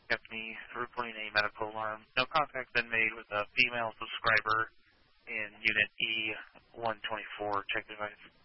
Company reporting a medical alarm. No contact been made with a female subscriber in Unit E124. Check device.